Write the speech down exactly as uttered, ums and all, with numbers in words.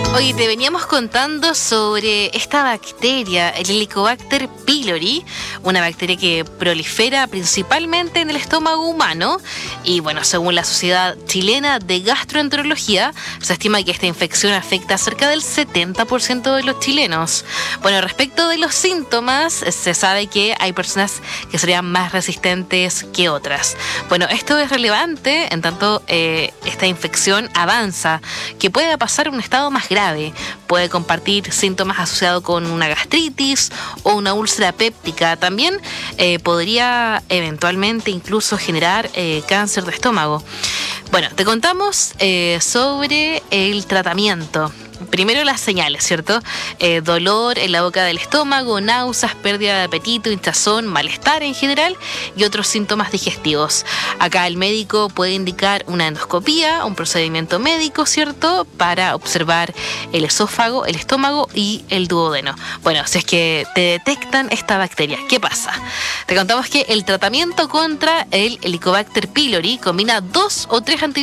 Oye, te veníamos contando sobre esta bacteria, el Helicobacter pylori, una bacteria que prolifera principalmente en el estómago humano y, bueno, según la Sociedad Chilena de Gastroenterología, se estima que esta infección afecta a cerca del setenta por ciento de los chilenos. Bueno, respecto de los síntomas, se sabe que hay personas que serían más resistentes que otras. Bueno, esto es relevante en tanto eh, esta infección avanza, que puede pasar a un estado más grave. Puede compartir síntomas asociados con una gastritis o una úlcera péptica. También eh, podría eventualmente incluso generar eh, cáncer de estómago. Bueno, te contamos eh, sobre el tratamiento. Primero las señales, ¿cierto? Eh, dolor en la boca del estómago, náuseas, pérdida de apetito, hinchazón, malestar en general y otros síntomas digestivos. Acá el médico puede indicar una endoscopía, un procedimiento médico, ¿cierto? Para observar el esófago, el estómago y el duodeno. Bueno, si es que te detectan esta bacteria, ¿qué pasa? Te contamos que el tratamiento contra el Helicobacter pylori combina dos o tres antibióticos